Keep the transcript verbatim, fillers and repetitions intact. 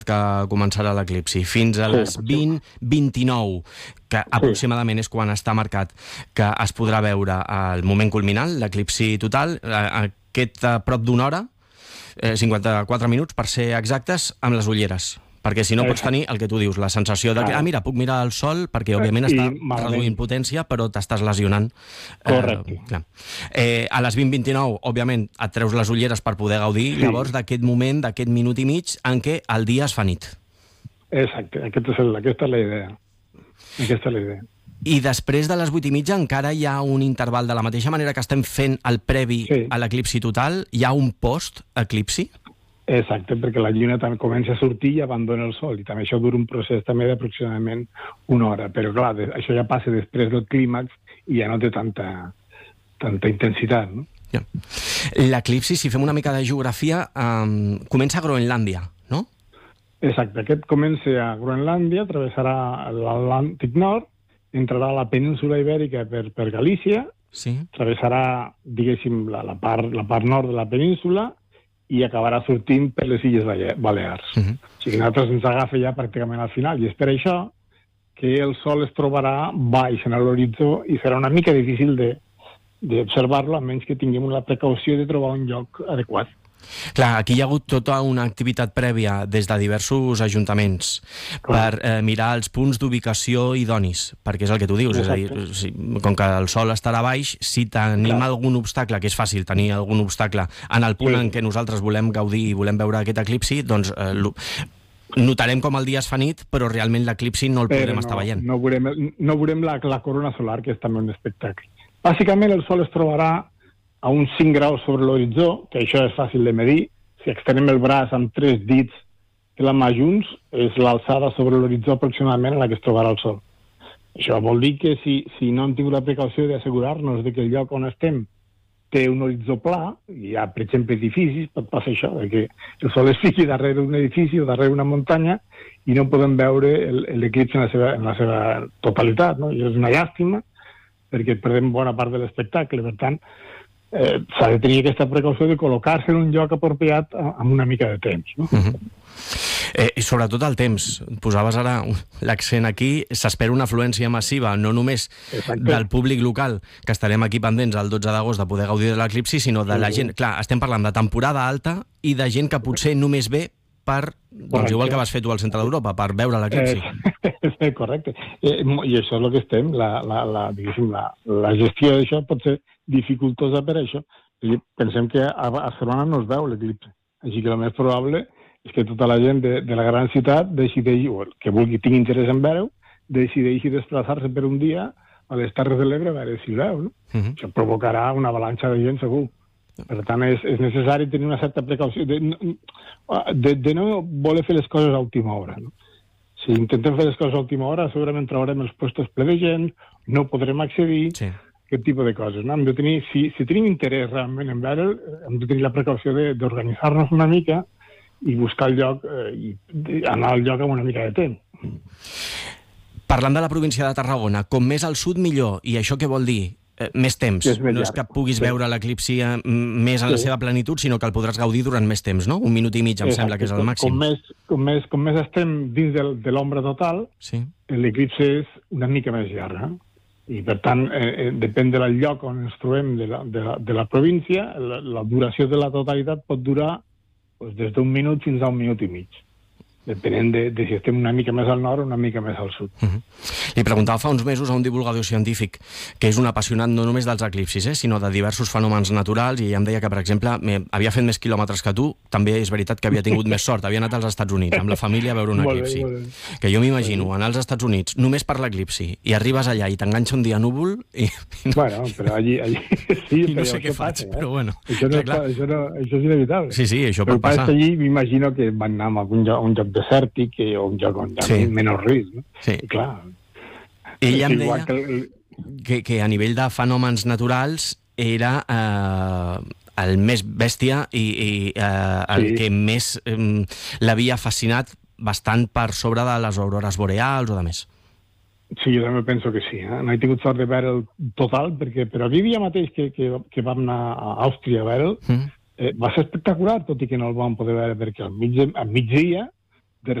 que començarà l'eclipsi, fins a les vint vint-i-nou, que aproximadament és quan està marcat que es podrà veure el moment culminant, l'eclipsi total, aquest a prop d'una hora, cinquanta-quatre minuts per ser exactes, amb les ulleres. Perquè si no pots tenir el que tu dius, la sensació de que, ah, mira, puc mirar el sol, perquè òbviament està reduint potència, però t'estàs lesionant. Correcte. Eh, a les vint vint-i-nou, òbviament, et treus les ulleres per poder gaudir, sí. Llavors, d'aquest moment, d'aquest minut i mig, en què el dia es fa nit. Exacte, aquesta és, aquesta és la idea. Aquesta és la idea. I després de les vuit i mitja encara hi ha un interval, de la mateixa manera que estem fent el previ sí. a l'eclipsi total, hi ha un post-eclipsi? Exacte, perquè la lluna també comença a sortir i abandona el sol, i també això dura un procés també d'aproximadament una hora, però clar, això ja passa després del clímax i ja no té tanta, tanta intensitat, no? Ja. L'eclipsi, si fem una mica de geografia, um, comença a Groenlàndia, no? Exacte, aquest comença a Groenlàndia, travessarà l'Atlàntic Nord, entrarà a la península Ibèrica per, per Galícia, sí. Travessarà, diguéssim, la, la, part, la part nord de la península, i acabarà sortint per les Illes Balears. Uh-huh. O sigui, nosaltres ens agafa ja pràcticament al final, i és per això que el sol es trobarà baix en l'horitzó i serà una mica difícil d'observar-lo, a menys que tinguem la precaució de trobar un lloc adequat. Clar, aquí hi ha hagut tota una activitat prèvia des de diversos ajuntaments per eh, mirar els punts d'ubicació idonis, perquè és el que tu dius, exacte. És a dir, si, com que el sol estarà baix, si tenim Clar. algun obstacle, que és fàcil tenir algun obstacle en el punt sí. en què nosaltres volem gaudir i volem veure aquest eclipsi, doncs eh, notarem com el dia es fa nit, però realment l'eclipsi no el podrem no, estar veient. No veurem, no veurem la, la corona solar, que és també un espectacle. Bàsicament el sol es trobarà a uns cinc graus sobre l'horitzó, que això és fàcil de medir. Si extenem el braç amb tres dits de la mà junts, és l'alçada sobre l'horitzó aproximadament en la que es trobarà el sol. Això vol dir que si, si no hem tingut la precaució d'assegurar-nos de que el lloc on estem té un horitzó pla, hi ha, per exemple, edificis, pot passar això, que el sol es fiqui darrere d'un edifici o darrere una muntanya i no podem veure l'eclipsi en, la seva, en la seva totalitat, no? I és una llàstima, perquè perdem bona part de l'espectacle. Per tant, Eh, s'ha de tenir aquesta precaució de col·locar-se en un lloc apropiat amb una mica de temps, no? Uh-huh. eh, I sobretot el temps. Posaves ara l'accent aquí, s'espera una afluència massiva, no només Exacte. del públic local, que estarem aquí pendents el dotze d'agost de poder gaudir de l'eclipsi, sinó de la gent... Clar, estem parlant de temporada alta i de gent que potser només ve per, doncs igual que vas fer tu al centre d'Europa, per veure l'eclipsi. Eh, correcte. Eh, I això és el que estem, la, la, la, diguéssim, la, la gestió d'això pot ser dificultosa per això. I pensem que a Barcelona no es veu l'eclipsi. Així que el més probable és que tota la gent de, de la gran ciutat decideixi, o que vulgui, tingui interès en veure-ho, decideixi desplaçar-se per un dia a les Terres de l'Ebre a veure si el veu, no? Uh-huh. Això provocarà una avalanxa de gent segur. Per tant, és, és necessari tenir una certa precaució de, de, de no voler fer les coses a última hora, no? Si intentem fer les coses a última hora, segurament trobarem els puestos ple de gent, no podrem accedir, sí. Aquest tipus de coses, no? Hem de tenir, si, si tenim interès realment en veure'l, hem de tenir la precaució d'organitzar-nos una mica i buscar el lloc, eh, i anar al lloc amb una mica de temps. Parlant de la província de Tarragona, com més al sud millor, i això què vol dir? Eh, més temps. És més no és que puguis sí. veure l'eclipsi més en sí. la seva plenitud, sinó que el podràs gaudir durant més temps, no? Un minut i mig, em Exacte. sembla que és el màxim. Com més, com més, com més estem dins de, de l'ombra total, sí. l'eclipsi és una mica més llarg, eh? I, per tant, eh, depèn del lloc on ens trobem de la, de la, de la província, la, la duració de la totalitat pot durar doncs, des d'un minut fins a un minut i mig. Depenent de, de si estem una mica més al nord o una mica més al sud. Uh-huh. Li preguntava fa uns mesos a un divulgador científic que és un apassionat no només dels eclipsis, eh, sinó de diversos fenòmens naturals, i ella em deia que, per exemple, havia fet més quilòmetres que tu, també és veritat que havia tingut més sort, havia anat als Estats Units amb la família a veure un eclipsi. Molt bé, molt bé. Que jo m'imagino anar als Estats Units només per l'eclipsi i arribes allà i t'enganxa un dia núvol i... No... Bueno, però allí... allí sí, I no sé què faig, passa, però bueno... Això, no clar, clar. Això, no, això és inevitable. Sí, sí, això però pot passar. Però allí m'imagino que van anar a un lloc, un lloc desèrtic o un lloc on hi ha sí. menys risc, no? Sí. I clar... Ella em deia que, que, que a nivell de fenòmens naturals era eh, el més bèstia i, i eh, el sí. que més eh, l'havia fascinat bastant per sobre de les aurores boreals o de més. Sí, jo també penso que sí. Eh? No he tingut sort de veure el total, perquè però aquell dia mateix que, que, que vam anar a Àustria a veure'l, mm. eh, va ser espectacular, tot i que no el vam poder veure perquè al, mig, al migdia